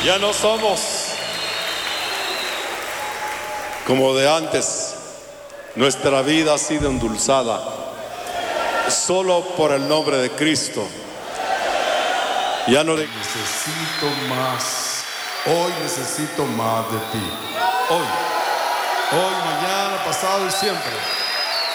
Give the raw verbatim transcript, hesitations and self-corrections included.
Ya no somos como de antes. Nuestra vida ha sido endulzada solo por el nombre de Cristo. Ya no le... Necesito más. Hoy necesito más de ti. Hoy. Hoy, mañana, pasado y siempre.